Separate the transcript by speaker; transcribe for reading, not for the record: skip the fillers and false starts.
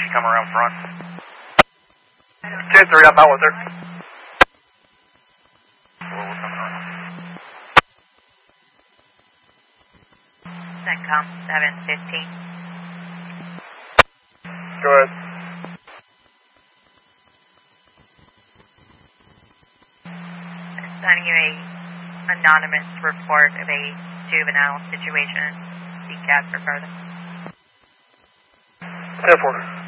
Speaker 1: she come around front. 10-3, I'm out with her.
Speaker 2: CENTCOM 715.
Speaker 1: Go ahead.
Speaker 2: Sending you a anonymous report of a juvenile situation. CCAT for further.
Speaker 1: 10-4.